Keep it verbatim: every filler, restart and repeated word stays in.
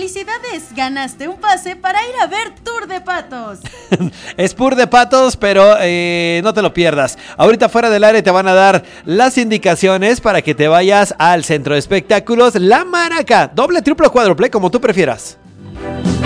¡Felicidades! Ganaste un pase para ir a ver Tour de Patos. Es Tour de Patos, pero eh, no te lo pierdas. Ahorita fuera del aire te van a dar las indicaciones para que te vayas al centro de espectáculos La Maraca. Doble, triple o cuádruple, como tú prefieras.